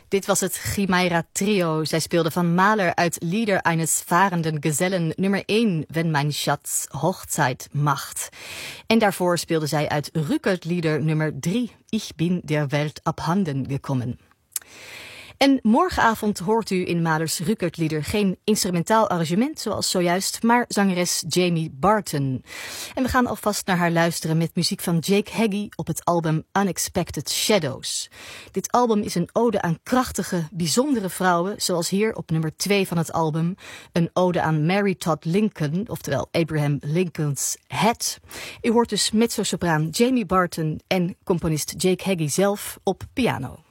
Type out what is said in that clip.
Dit was het Chimaira Trio. Zij speelden van Mahler uit Lieder eines fahrenden Gesellen nummer 1, Wenn mein Schatz Hochzeit macht. En daarvoor speelden zij uit Rückert-Lieder nummer 3, Ich bin der Welt abhanden gekommen. En morgenavond hoort u in Mahlers Rückert-Lieder geen instrumentaal arrangement zoals zojuist, maar zangeres Jamie Barton. En we gaan alvast naar haar luisteren met muziek van Jake Heggie op het album Unexpected Shadows. Dit album is een ode aan krachtige, bijzondere vrouwen, zoals hier op nummer 2 van het album. Een ode aan Mary Todd Lincoln, oftewel Abraham Lincoln's Head. U hoort dus mezzosopraan Jamie Barton en componist Jake Heggie zelf op piano.